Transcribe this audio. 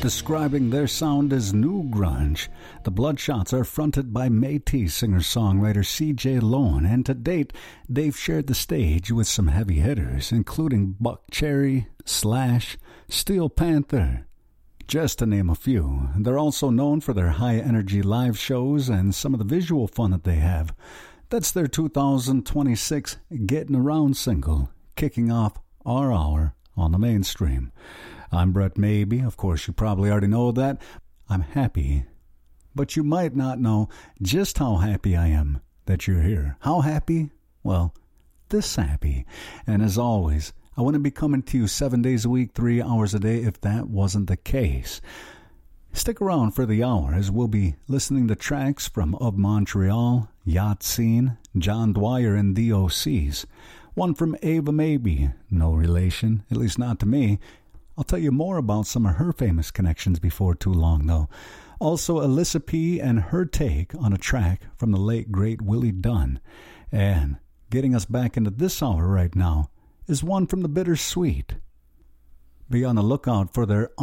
describing their sound as new grunge. The Bloodshots are fronted by Métis singer-songwriter C.J. Lohan, and to date, they've shared the stage with some heavy hitters, including Buck Cherry, Slash, Steel Panther, just to name a few. They're also known for their high-energy live shows and some of the visual fun that they have. That's their 2026 Getting Around single, kicking off our hour on the mainstream. I'm Brett Maybe. Of course, you probably already know that. I'm happy. But you might not know just how happy I am that you're here. How happy? Well, this happy. And as always, I wouldn't be coming to you 7 days a week, 3 hours a day if that wasn't the case. Stick around for the hour as we'll be listening to tracks from Of Montreal, Yacht Scene, John Dwyer and the OCs. One from Ava Maybe, no relation, at least not to me. I'll tell you more about some of her famous connections before too long, though. Also, Alyssa P. and her take on a track from the late, great Willie Dunn. And getting us back into this hour right now is one from the Bittersweet. Be on the lookout for their